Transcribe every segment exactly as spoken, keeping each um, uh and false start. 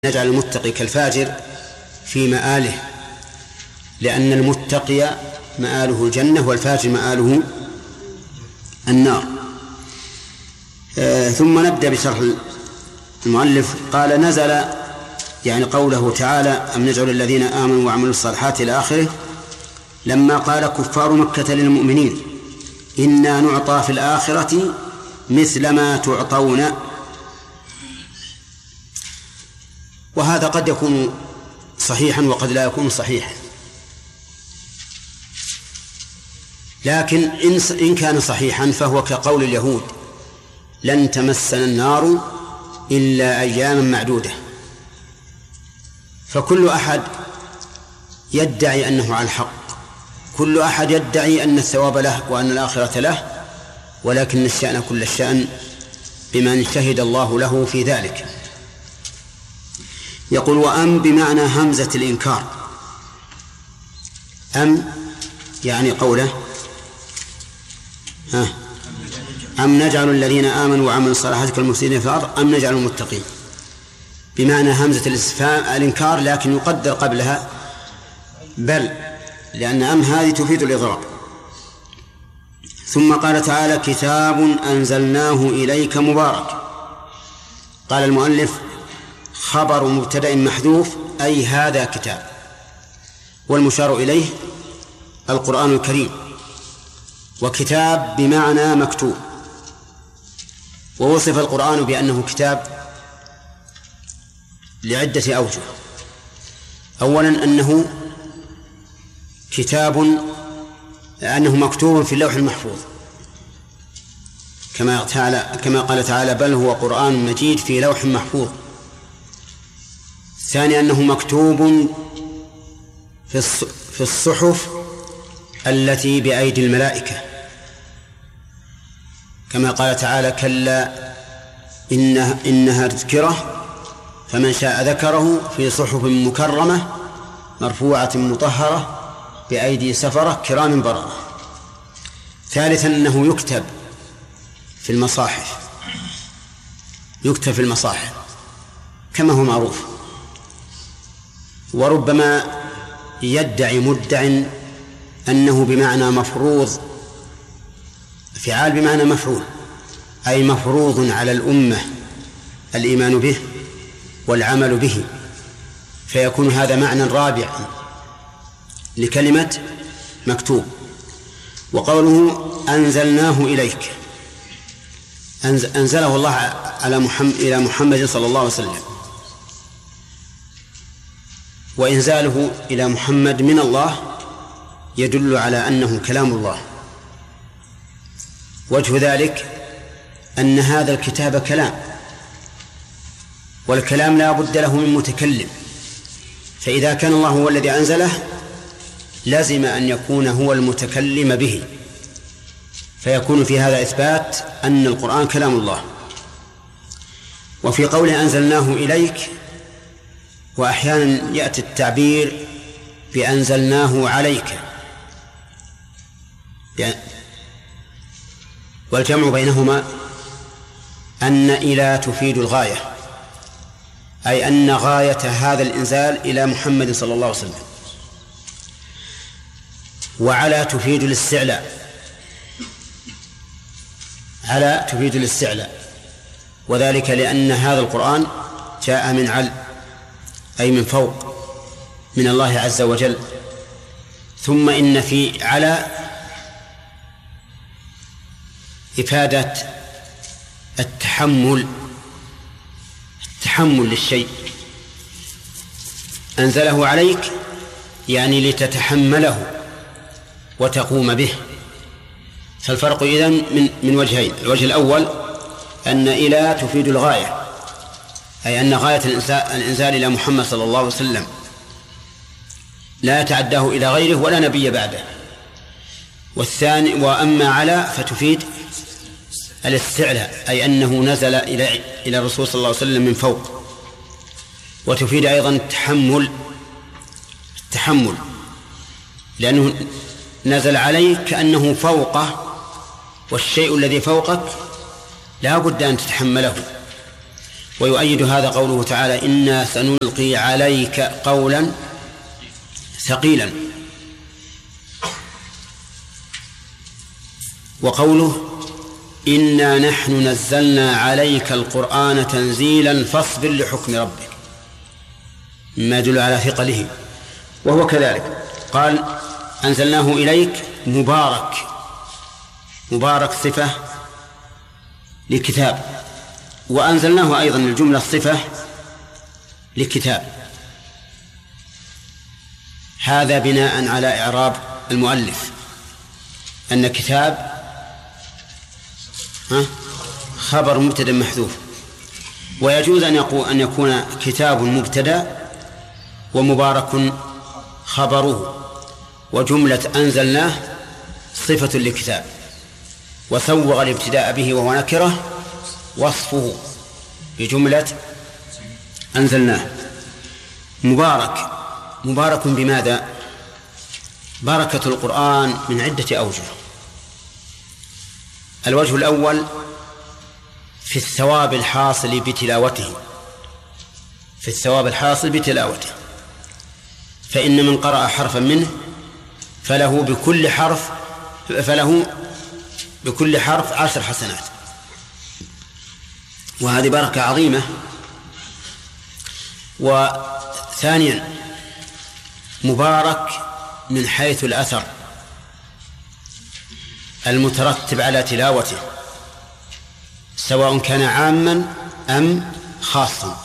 نجعل المتقي كالفاجر في مآله، لأن المتقي مآله الجنة والفاجر مآله النار. آه ثم نبدأ بشرح المؤلف. قال نزل يعني قوله تعالى أم نجعل الذين آمنوا وعملوا الصالحات إلى آخره، لما قال كفار مكة للمؤمنين إنا نعطى في الآخرة مثل ما تعطون. وهذا قد يكون صحيحا وقد لا يكون صحيحا، لكن إن كان صحيحا فهو كقول اليهود لن تمسنا النار إلا أياما معدودة. فكل أحد يدعي أنه على الحق، كل أحد يدعي أن الثواب له وأن الآخرة له، ولكن الشأن كل الشأن بمن شهد الله له في ذلك. يقول وأم بمعنى همزة الإنكار. أم يعني قوله ها أم نجعل الذين آمنوا وعملوا الصالحات كالمفسدين في الأرض أم نجعل المتقين، بمعنى همزة الاستفهام الإنكار، لكن يقدر قبلها بل، لأن أم هذه تفيد الإضراب. ثم قال تعالى كتاب أنزلناه إليك مبارك. قال المؤلف خبر مبتدأ محذوف أي هذا كتاب، والمشار إليه القرآن الكريم، وكتاب بمعنى مكتوب. ووصف القرآن بأنه كتاب لعدة أوجه. أولا أنه كتاب أنه مكتوب في اللوح المحفوظ كما تعالى كما قال تعالى بل هو قرآن مجيد في لوح محفوظ. ثانيا أنه مكتوب في الصحف التي بأيدي الملائكة كما قال تعالى كلا إنها, إنها تذكرة فمن شاء ذكره في صحف مكرمة مرفوعة مطهرة بأيدي سفرة كرام بررة. ثالثا أنه يكتب في المصاحف، يكتب في المصاحف كما هو معروف. وربما يدعي مدع أنه بمعنى مفروض، فعال بمعنى مفعول، أي مفروض على الأمة الإيمان به والعمل به، فيكون هذا معنى رابع لكلمة مكتوب. وقوله أنزلناه إليك، أنزله الله على محمد إلى محمد صلى الله عليه وسلم، وإنزاله إلى محمد من الله يدل على أنه كلام الله. وجه ذلك أن هذا الكتاب كلام، والكلام لا بد له من متكلم، فإذا كان الله هو الذي أنزله لازم أن يكون هو المتكلم به، فيكون في هذا إثبات أن القرآن كلام الله. وفي قوله أنزلناه إليك، وأحيانا يأتي التعبير بأنزلناه عليك، والجمع بينهما أن إلى تفيد الغاية، أي أن غاية هذا الإنزال إلى محمد صلى الله عليه وسلم، وعلى تفيد الاستعلاء، على تفيد الاستعلاء، وذلك لأن هذا القرآن جاء من عل أي من فوق من الله عز وجل. ثم إن في على إفادة التحمل، التحمل للشيء. أنزله عليك يعني لتتحمله وتقوم به. فالفرق إذن من, من وجهين. الوجه الأول أن إلى تفيد الغاية، أي أن غاية الإنزال إلى محمد صلى الله عليه وسلم لا يتعداه إلى غيره ولا نبي بعده. والثاني وأما على فتفيد الاستعلاء، أي أنه نزل إلى إلى الرسول صلى الله عليه وسلم من فوق. وتفيد أيضا التحمل، التحمل لأنه نزل عليك كأنه فوقه، والشيء الذي فوقك لا بد أن تتحمله. ويؤيد هذا قوله تعالى إنا سنلقي عليك قولا ثقيلا. وقوله إنا نحن نزلنا عليك القرآن تنزيلا فاصبر لحكم ربك مما يدل على ثقله، وهو كذلك. قال أنزلناه إليك مبارك، مبارك صفة لكتاب، وأنزلناه أيضا الجملة صفة لكتاب. هذا بناء على إعراب المؤلف أن كتاب خبر مبتدأ محذوف، ويجوز أن يقول أن يكون كتاب مبتدأ ومبارك خبره، وجملة أنزلناه صفة لكتاب، وسوغ الابتداء به وهو نكرة وصفه بجملة أنزلناه. مبارك، مبارك بماذا؟ بركة القرآن من عدة أوجه. الوجه الأول في الثواب الحاصل بتلاوته، في الثواب الحاصل بتلاوته، فإن من قرأ حرفا منه فله بكل حرف فله بكل حرف عشر حسنات، وهذه بركة عظيمة. وثانيا مبارك من حيث الأثر المترتب على تلاوته، سواء كان عاما أم خاصا.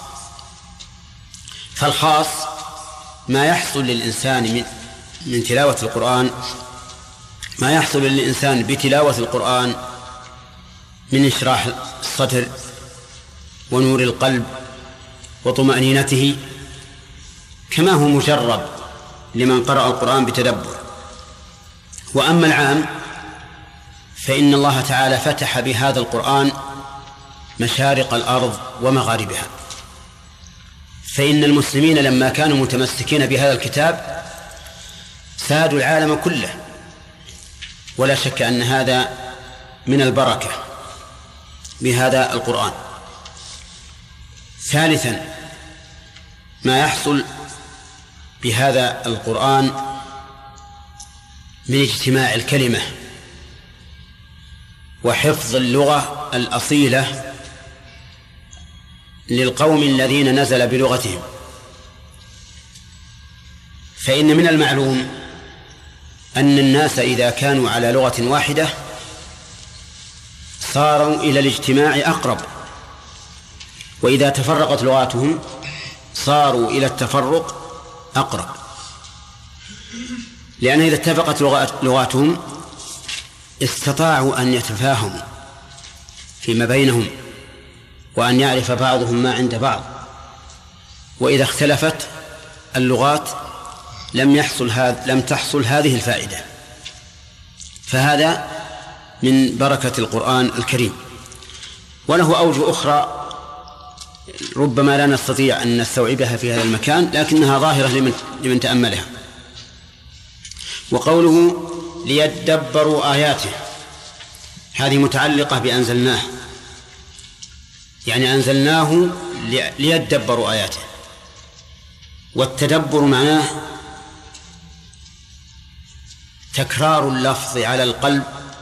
فالخاص ما يحصل للإنسان من, من تلاوة القرآن، ما يحصل للإنسان بتلاوة القرآن من إشراح الصدر ونور القلب وطمأنينته، كما هو مجرب لمن قرأ القرآن بتدبر. وأما العام فإن الله تعالى فتح بهذا القرآن مشارق الأرض ومغاربها، فإن المسلمين لما كانوا متمسكين بهذا الكتاب سادوا العالم كله، ولا شك أن هذا من البركة بهذا القرآن. ثالثا ما يحصل بهذا القرآن من اجتماع الكلمة وحفظ اللغة الأصيلة للقوم الذين نزل بلغتهم. فإن من المعلوم أن الناس إذا كانوا على لغة واحدة صاروا إلى الاجتماع أقرب، وإذا تفرقت لغاتهم صاروا إلى التفرق أقرب، لأن إذا اتفقت لغاتهم استطاعوا أن يتفاهموا فيما بينهم وأن يعرف بعضهم ما عند بعض. وإذا اختلفت اللغات لم يحصل هذا لم تحصل هذه الفائدة. فهذا من بركة القرآن الكريم. وله أوجه أخرى ربما لا نستطيع أن نستوعبها في هذا المكان، لكنها ظاهرة لمن, لمن تأملها. وقوله ليدبروا آياته، هذه متعلقة بأنزلناه، يعني أنزلناه ليدبروا آياته. والتدبر معناه تكرار اللفظ على القلب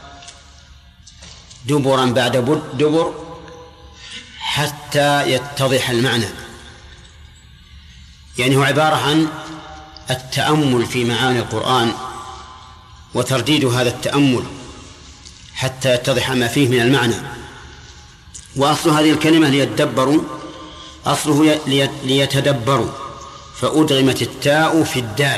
دبرا بعد دبر حتى يتضح المعنى، يعني هو عبارة عن التأمل في معاني القرآن وترديد هذا التأمل حتى يتضح ما فيه من المعنى. وأصل هذه الكلمة ليتدبروا، أصله ليتدبروا، فأدغمت التاء في الدال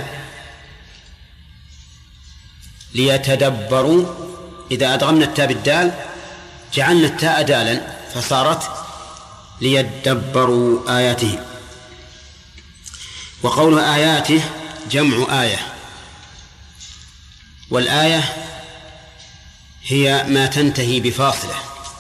ليتدبروا. إذا أدغمنا التاء بالدال جعلنا التاء دالا فصارت ليتدبروا آياته. وقول آياته جمع آية، والآية هي ما تنتهي بفاصلة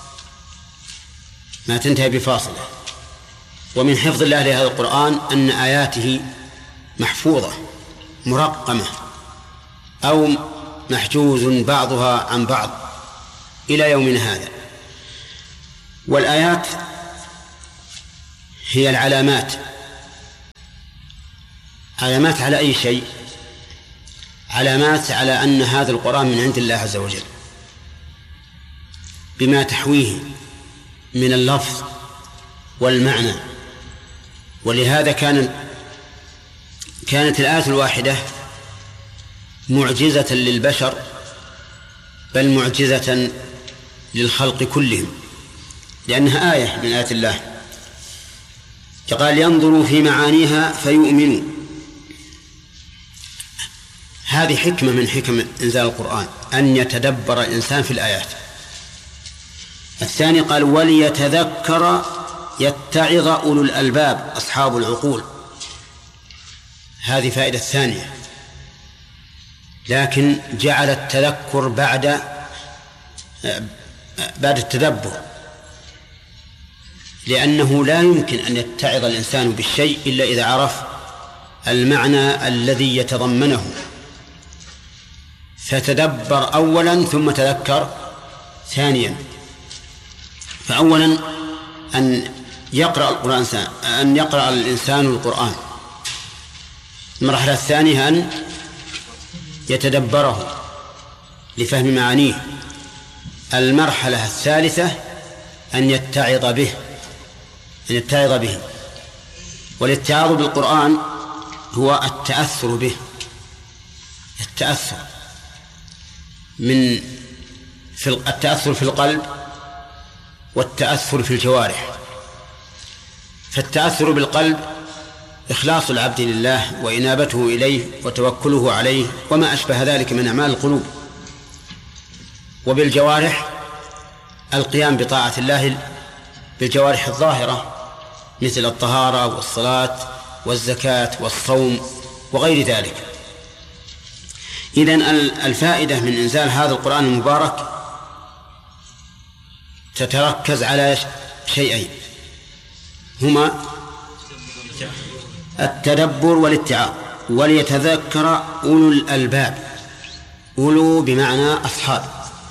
ما تنتهي بفاصلة ومن حفظ الله لهذا القرآن أن آياته محفوظة مرقمة أو محجوز بعضها عن بعض إلى يومنا هذا. والآيات هي العلامات. علامات على أي شيء؟ علامات على أن هذا القرآن من عند الله عز وجل بما تحويه من اللفظ والمعنى. ولهذا كان كانت الآية الواحدة معجزة للبشر، بل معجزة للخلق كلهم، لأنها آية من آيات الله. قال ينظروا في معانيها فيؤمنوا. هذه حكمة من حكم إنزال القرآن، أن يتدبر الإنسان في الآيات. الثاني قال وليتذكر يتعظ أولو الألباب أصحاب العقول. هذه فائدة ثانية، لكن جعل التذكر بعد بعد التدبر، لأنه لا يمكن أن يتعظ الإنسان بالشيء إلا إذا عرف المعنى الذي يتضمنه، فتدبر أولا ثم تذكر ثانيا. فأولا أن يقرأ القرآن أن يقرأ الإنسان القرآن. المرحلة الثانية أن يتدبره لفهم معانيه. المرحلة الثالثة أن يتعظ به أن يتعظ به والاتعاظ بالقرآن هو التأثر به، التأثر من في التأثر في القلب والتأثر في الجوارح. فالتأثر بالقلب إخلاص العبد لله وإنابته إليه وتوكله عليه وما أشبه ذلك من أعمال القلوب. وبالجوارح القيام بطاعة الله بالجوارح الظاهرة مثل الطهارة والصلاة والزكاة والصوم وغير ذلك. إذن الفائدة من إنزال هذا القرآن المبارك تتركز على شيئين هما التدبر والاتعاظ. وليتذكر أولو الألباب، أولو بمعنى أصحاب،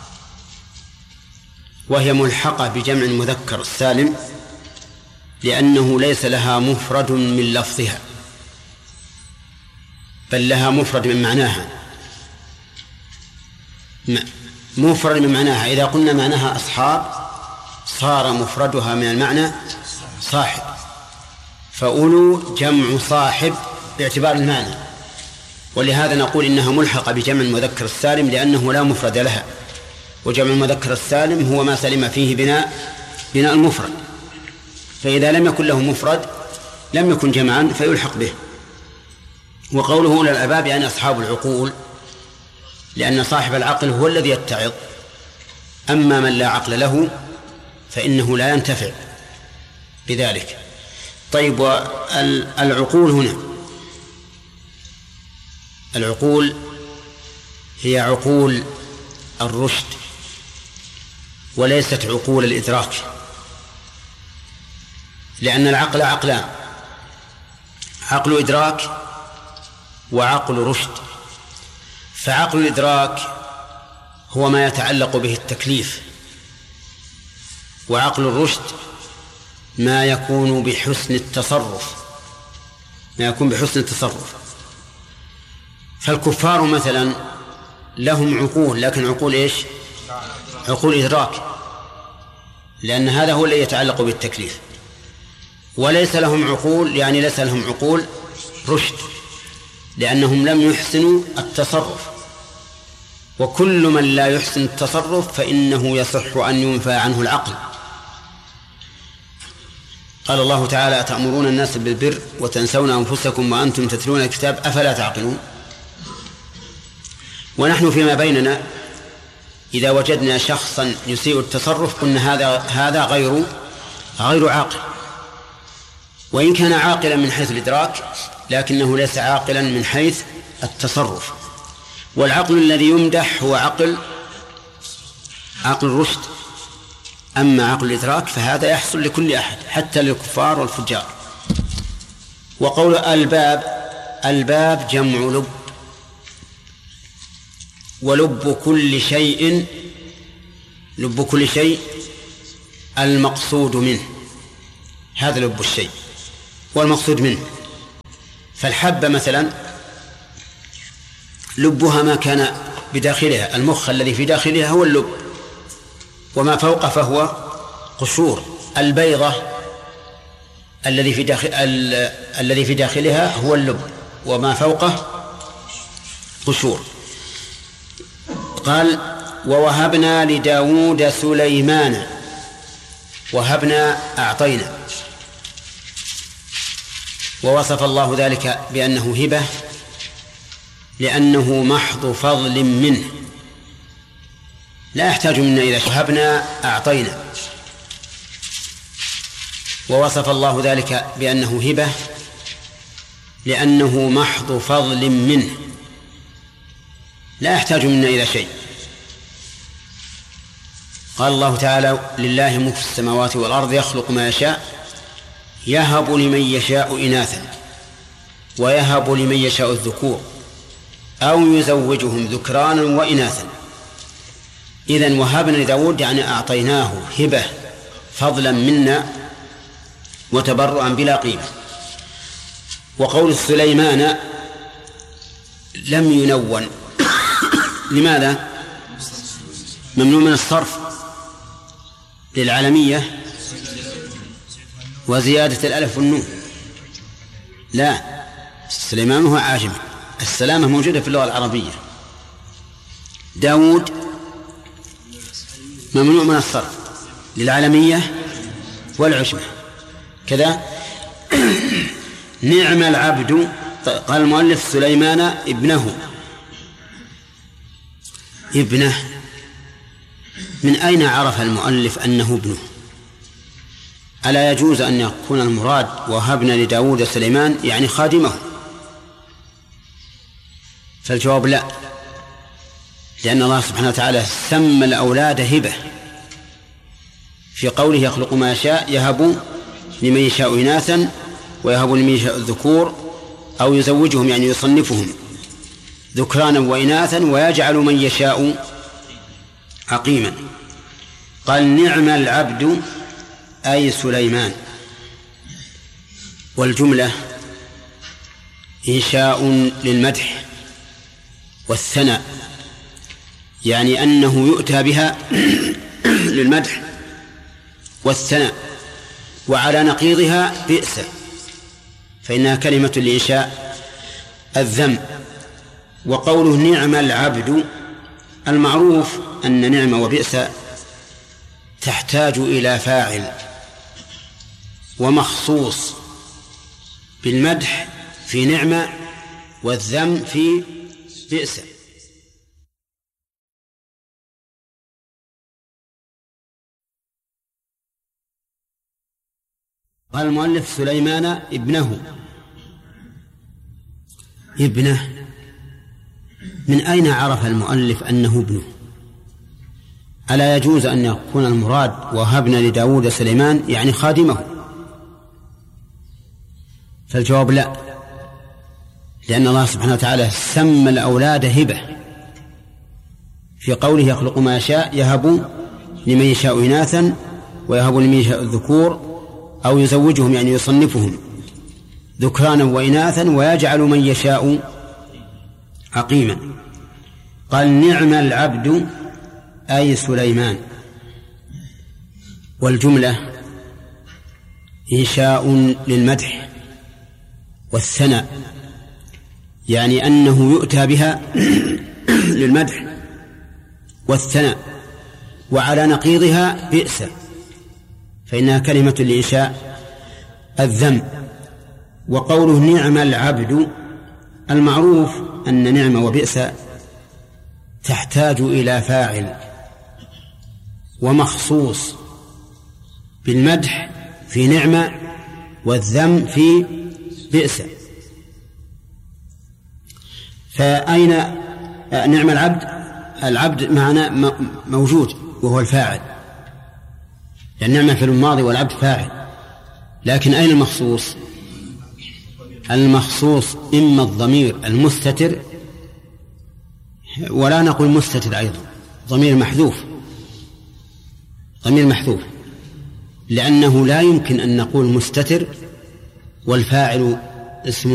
وهي ملحقة بجمع المذكر السالم لأنه ليس لها مفرد من لفظها بل لها مفرد من معناها. مفرد من معناها إذا قلنا معناها أصحاب صار مفردها من المعنى صاحب، فأولو جمع صاحب باعتبار المعنى، ولهذا نقول إنها ملحقة بجمع المذكر السالم لأنه لا مفرد لها، وجمع المذكر السالم هو ما سلم فيه بناء بناء المفرد، فإذا لم يكن له مفرد لم يكن جمعا فيلحق به. وقوله أولى الألباب يعني أصحاب العقول، لأن صاحب العقل هو الذي يتعظ، أما من لا عقل له فإنه لا ينتفع بذلك. طيب، والعقول هنا العقول هي عقول الرشد وليست عقول الإدراك، لأن العقل عقلان: عقل إدراك وعقل رشد. فعقل الإدراك هو ما يتعلق به التكليف، وعقل الرشد ما يكون بحسن التصرف ما يكون بحسن التصرف. فالكفار مثلا لهم عقول، لكن عقول إيش؟ عقول إدراك، لأن هذا هو الذي يتعلق بالتكليف. وليس لهم عقول، يعني ليس لهم عقول رشد، لأنهم لم يحسنوا التصرف، وكل من لا يحسن التصرف فإنه يصح أن ينفى عنه العقل. قال الله تعالى: أتأمرون الناس بالبر وتنسون أنفسكم وأنتم تتلون الكتاب أفلا تعقلون. ونحن فيما بيننا إذا وجدنا شخصا يسيء التصرف قلنا هذا هذا غير غير عاقل، وإن كان عاقلا من حيث الإدراك لكنه ليس عاقلا من حيث التصرف. والعقل الذي يمدح هو عقل عقل الرشد، أما عقل الإدراك فهذا يحصل لكل أحد حتى للكفار والفجار. وقول الباب، الباب جمع لب، ولب كل شيء لب كل شيء المقصود منه، هذا لب الشيء. والمقصود منه. فالحبة مثلا لبها ما كان بداخلها، المخ الذي في داخلها هو اللب، وما فوقه فهو قشور. البيضة الذي في داخل ال... الذي في داخلها هو اللب، وما فوقه قشور. قال: ووهبنا لداود سليمان. وهبنا أعطينا، ووصف الله ذلك بأنه هبة لأنه محض فضل منه، لا يحتاج منا إلى شيء. وهبنا أعطينا، ووصف الله ذلك بأنه هبة لأنه محض فضل منه، لا يحتاج منا إلى شيء. قال الله تعالى: لله ملك السماوات والأرض يخلق ما يشاء يهب لمن يشاء إناثا ويهب لمن يشاء الذكور أو يزوجهم ذكرانا وإناثا. إذن وهبنا لداود يعني أعطيناه هبة فضلا منا وتبرعا بلا قيمة. وقول سليمان لم ينون لماذا؟ ممنوع من الصرف للعالمية وزيادة الألف والنون. لا، سليمان هو عاجم، السلامة موجودة في اللغة العربية. داود ممنوع من الصرف للعالمية والعجمة كذا. نعم العبد. قال المؤلف: سليمان ابنه. ابنه من أين عرف المؤلف أنه ابنه؟ ألا يجوز أن يكون المراد وهبنا لداود سليمان يعني خادمه؟ فالجواب لا، لأن الله سبحانه وتعالى سمى الأولاد هبة في قوله: يخلق ما يشاء يهب لمن يشاء إناثا ويهب لمن يشاء الذكور أو يزوجهم يعني يصنفهم ذكرانا وإناثا ويجعل من يشاء عقيما. قال: نعم العبد أي سليمان. والجملة إنشاء للمدح والثناء، يعني أنه يؤتى بها للمدح والثناء، وعلى نقيضها بئس، فإنها كلمة لإنشاء الذم. وقوله نعم العبد، المعروف أن نعم وبئس تحتاج إلى فاعل ومخصوص، بالمدح في نعمة والذم في بئس. قال المؤلف: سليمان ابنه. ابنه من أين عرف المؤلف أنه ابنه؟ ألا يجوز أن يكون المراد وهبنا لداود سليمان يعني خادمه؟ فالجواب لا، لأن الله سبحانه وتعالى سمى الأولاد هبة في قوله: يخلق ما يشاء يهب لمن يشاء إناثا ويهب لمن يشاء الذكور أو يزوجهم يعني يصنفهم ذكرانا وإناثا ويجعل من يشاء عقيما. قال: نعم العبد أي سليمان. والجملة إنشاء للمدح والثناء، يعني أنه يؤتى بها للمدح والثناء، وعلى نقيضها بئس، فإنها كلمة لإنشاء الذم. وقوله نعم العبد، المعروف أن نعم وبئس تحتاج إلى فاعل ومخصوص، بالمدح في نعمة والذم في بئس. فأين نعم العبد؟ العبد معنا موجود وهو الفاعل، يعني نعمة في الماضي والعبد فاعل، لكن أين المخصوص؟ المخصوص إما الضمير المستتر، ولا نقول مستتر أيضا، ضمير محذوف، ضمير محذوف، لأنه لا يمكن أن نقول مستتر والفاعل اسم